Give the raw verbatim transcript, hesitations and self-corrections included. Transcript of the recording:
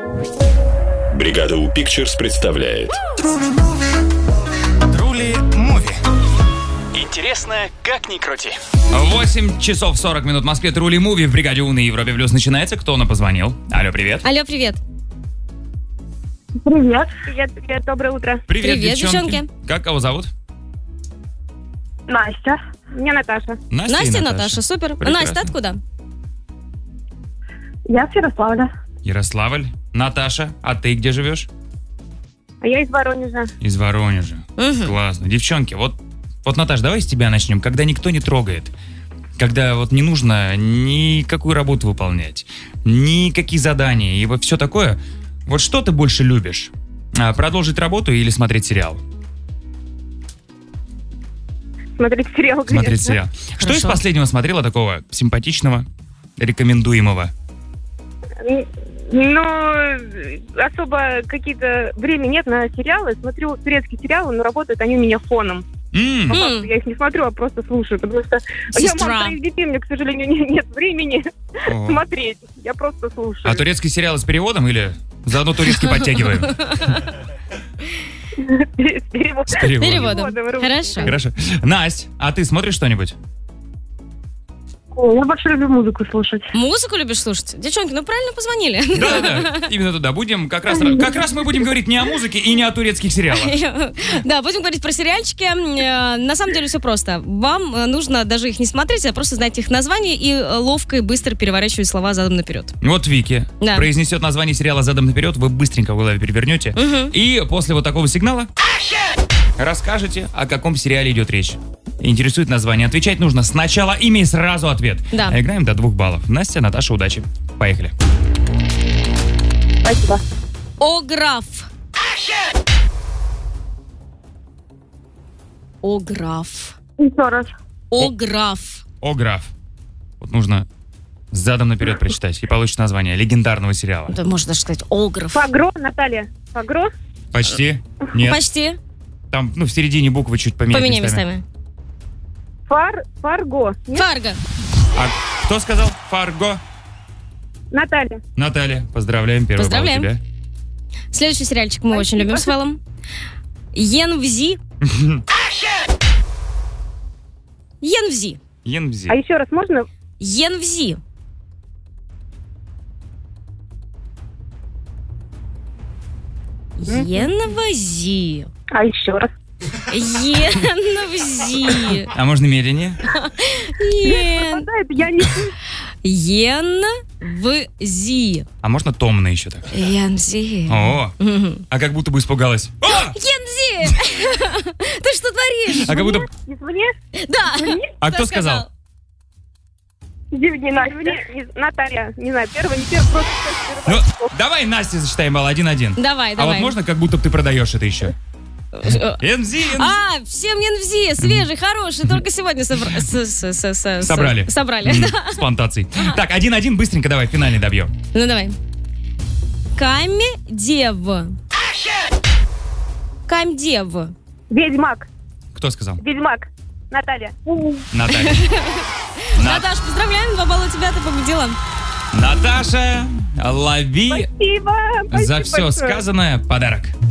Бригада У Pictures представляет Трули Муви. Интересно, как ни крути. восемь часов сорок минут в Москве. Трули Муви в бригаде У на Европе Плюс начинается. Кто нам позвонил? Алло, привет. Алло, привет. Привет. Привет, привет, доброе утро. Привет, Привет, девчонки. девчонки. Как кого зовут? Настя. Меня Наташа. Настя, Настя и и Наташа, супер. Прекрасно. Настя, ты откуда? Я с Ярославля. Ярославль. Наташа, а ты где живешь? А я из Воронежа. Из Воронежа. Мгм. Классно. Девчонки, вот, вот, Наташ, давай с тебя начнем. Когда никто не трогает, когда вот не нужно никакую работу выполнять, никакие задания и вот все такое, вот что ты больше любишь? А, продолжить работу или смотреть сериал? Смотреть сериал, конечно. Смотреть сериал. Что из Хорошо. последнего смотрела такого симпатичного, рекомендуемого? Н- Ну, особо какие-то... Времени нет на сериалы. Смотрю турецкие сериалы, но работают они у меня фоном. М, По М. факту я их не смотрю, а просто слушаю, потому что я Сестра. мама троих детей, мне, к сожалению, не- нет времени о. смотреть. Я просто слушаю. А турецкий сериал с переводом или заодно турецкий подтягиваем? С переводом. С переводом. Переводом. Переводом. Хорошо. Хорошо. Насть, а ты смотришь что-нибудь? Ой, я больше люблю музыку слушать. Музыку любишь слушать? Девчонки, ну правильно позвонили. Да-да-да, именно туда. Будем как раз, как раз мы будем говорить не о музыке и не о турецких сериалах. Да, будем говорить про сериальчики. Э, На самом деле все просто. Вам э, нужно даже их не смотреть, а просто знать их название и э, ловко и быстро переворачивать слова задом наперед. Вот Вики Да. произнесет название сериала задом наперед, вы быстренько в голове перевернете. Мгм. И после вот такого сигнала расскажете, о каком сериале идет речь. Интересует название. Отвечать нужно сначала имя и сразу ответ. Да. А играем до двух баллов. Настя, Наташа, удачи. Поехали. Спасибо. Ограф. Ограф. Еще раз. Ограф. О, граф. Вот нужно задом наперед прочитать и получишь название легендарного сериала. Да, можно даже сказать Ограф. Фагро, Наталья. Фагро? Почти? Нет. Почти. Там, ну, в середине буквы чуть поменять Поменяй местами. местами. Фар, Фарго. Нет? Фарго. А кто сказал? Фарго. Наталья. Наталья, поздравляем, первый Поздравляем. балл тебе. Следующий сериальчик мы очень Спасибо. любим с Вэллом. Енвзи. Енвзи. Енвзи. А еще раз можно? Енвзи. Енвзи. А еще раз. Енвзи. А можно медленнее? Ен- Попадает, я не слышу. Енвзи. А можно томно еще так? Енвзи. О, Мгм. а как будто бы испугалась. О! Енвзи! Ты что творишь? А как будто... Извне? Да. А кто сказал? Извне, на- извне, не- Наталья. Не знаю, первый, не первый, просто Ну, первый. давай Насте засчитаем балл один-один. Давай, А давай. вот можно как будто бы ты продаешь это еще? Э, Енвзи, Енвзи. А, всем Енвзи, свежий, хороший, только сегодня собра- с- с- с- с- Собрали. Собрали, М, да. С плантацией. Так, один-один, быстренько давай, финальный добьем. Ну давай. Камедев. Камдев. Ведьмак. Кто сказал? Ведьмак. Наталья. Наталья. На- Наташ, поздравляем, два балла у тебя, ты победила. Наташа, лови Спасибо. за Спасибо все большое. сказанное подарок.